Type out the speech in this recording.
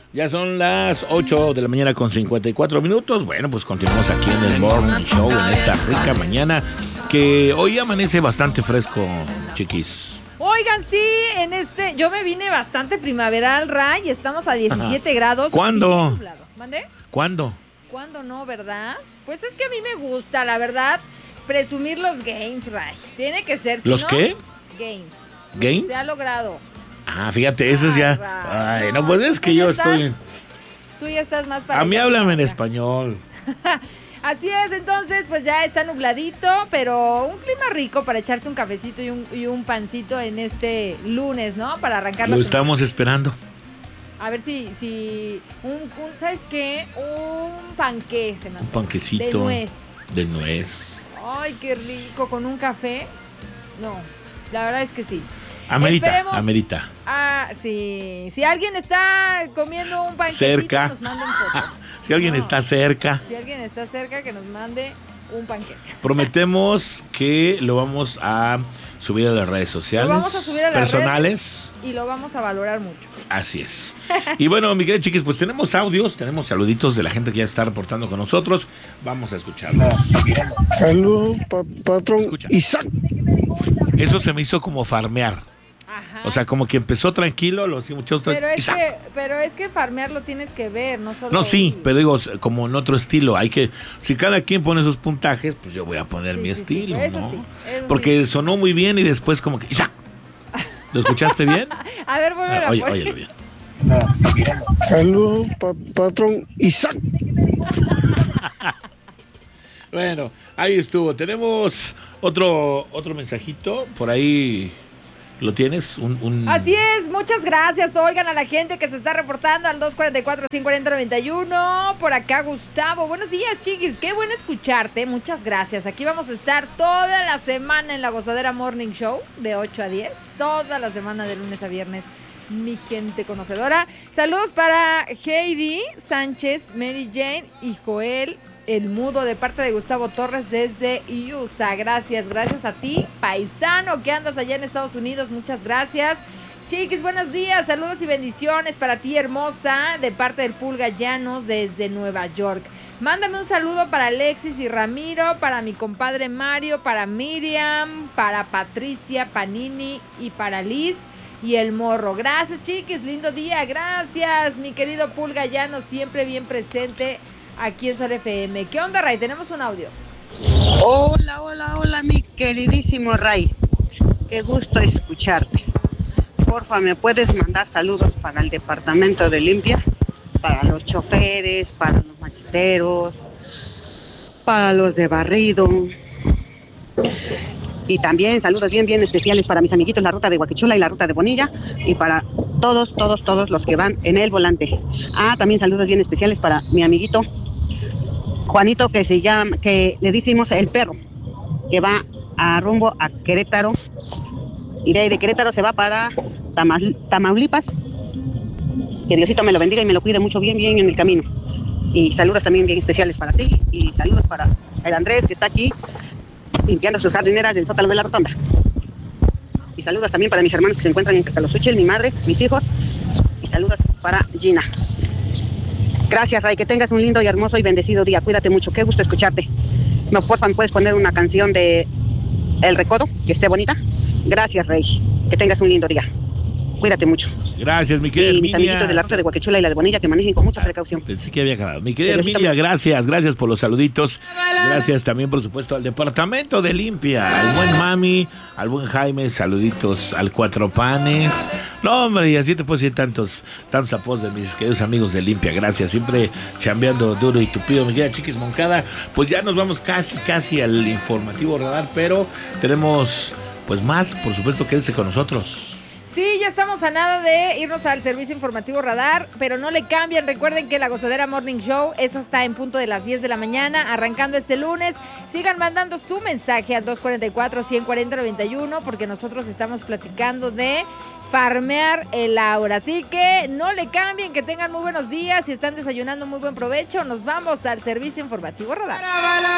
Ya son las 8 de la mañana con 54 minutos. Bueno, pues continuamos aquí en el Morning Show en esta rica mañana que hoy amanece bastante fresco, chiquis. Oigan, sí, yo me vine bastante primaveral, Ray, y estamos a 17 grados. ¿Cuándo? ¿Mandé? ¿Cuándo? ¿Cuándo no, verdad? Pues es que a mí me gusta, la verdad, presumir los gains, Ray. Tiene que ser. ¿Los qué? Gains. ¿Gains? Se ha logrado. Ah, fíjate, eso es ya. Ay, no, pues es que yo estoy. Tú ya estás más para. A mí háblame en español. Así es, entonces, pues ya está nubladito, pero un clima rico para echarse un cafecito y un pancito en este lunes, ¿no? Para arrancar Lo estamos esperando. A ver si ¿sabes qué? Un panqué se me hace. Un panquecito. De nuez. De nuez. Ay, qué rico, con un café. No, la verdad es que sí. Amerita. Ah, sí. Si alguien está comiendo un panquecito, cerca. Nos manden fotos. Si alguien está cerca. Si alguien está cerca, que nos mande un panqueque. Prometemos que lo vamos a subir a las redes sociales. Lo vamos a subir a las personales. Redes y lo vamos a valorar mucho. Así es. Y bueno, mi querida chiquis, pues tenemos audios, tenemos saluditos de la gente que ya está reportando con nosotros. Vamos a escucharlo. Salud, patrón. Escucha. Isaac. Eso se me hizo como farmear. Ajá. O sea, como que empezó tranquilo, los muchachos pero es que farmear lo tienes que ver, no solo. No, sí, pero digo, como en otro estilo, hay que, si cada quien pone sus puntajes, pues yo voy a poner mi estilo, eso ¿no? Sí, eso porque sonó muy bien y después como que, ¡Isaac! ¿Lo escuchaste bien? A ver, vuelve a Óyelo bien. Salud, patrón Isaac. Bueno, ahí estuvo. Tenemos otro mensajito por ahí. ¿Lo tienes? Así es, muchas gracias. Oigan a la gente que se está reportando al 244-540-91. Por acá Gustavo. Buenos días, chiquis. Qué bueno escucharte. Muchas gracias. Aquí vamos a estar toda la semana en la Gozadera Morning Show de 8 a 10. Toda la semana de lunes a viernes. Mi gente conocedora. Saludos para Heidi Sánchez, Mary Jane y Joel el Mudo de parte de Gustavo Torres desde USA. Gracias a ti, paisano que andas allá en Estados Unidos. Muchas gracias. Chiquis, buenos días, saludos y bendiciones para ti, hermosa, de parte del Pulga Llanos desde Nueva York. Mándame un saludo para Alexis y Ramiro, para mi compadre Mario, para Miriam, para Patricia Panini y para Liz y el Morro. Gracias, chiquis, lindo día, gracias, mi querido Pulga Llanos, siempre bien presente aquí en Sol FM. ¿Qué onda, Ray? Tenemos un audio. Hola, mi queridísimo Ray. Qué gusto escucharte. Porfa, ¿me puedes mandar saludos para el departamento de limpia? Para los choferes, para los macheteros, para los de barrido. Y también saludos bien especiales para mis amiguitos, la ruta de Huaquechula y la ruta de Bonilla. Y para todos los que van en el volante. También saludos bien especiales para mi amiguito Juanito, que le decimos el perro, que va a rumbo a Querétaro, y de Querétaro se va para Tamaulipas. Que Diosito me lo bendiga y me lo cuide mucho bien en el camino. Y saludos también bien especiales para ti, y saludos para el Andrés, que está aquí limpiando sus jardineras del Zócalo de la Rotonda. Y saludos también para mis hermanos que se encuentran en Cacalosuchil, mi madre, mis hijos, y saludos para Gina. Gracias, Ray, que tengas un lindo y hermoso y bendecido día. Cuídate mucho, qué gusto escucharte. No, porfa, ¿me puedes poner una canción de El Recodo, que esté bonita? Gracias, Ray, que tengas un lindo día. Cuídate mucho. Gracias, mi querida Herminia. Y mis amiguitos de la ruta de Huaquechula y la de Bonilla, que manejen con mucha precaución. Pensé que había acabado. Mi querida Herminia, gracias por los saluditos. Gracias también, por supuesto, al departamento de limpia, al buen Mami, al buen Jaime, saluditos al Cuatro Panes. No, hombre, y así te puedo decir tantos apodos de mis queridos amigos de limpia. Gracias, siempre chambeando duro y tupido. Mi querida Chiquis Moncada, pues ya nos vamos casi al informativo radar, pero tenemos pues más, por supuesto, quédese con nosotros. Sí, ya estamos a nada de irnos al servicio informativo radar, pero no le cambien. Recuerden que la Gozadera Morning Show, eso está en punto de las 10 de la mañana, arrancando este lunes. Sigan mandando su mensaje al 244-140-91, porque nosotros estamos platicando de farmear el aura. Así que no le cambien, que tengan muy buenos días. Si están desayunando, muy buen provecho. Nos vamos al servicio informativo radar.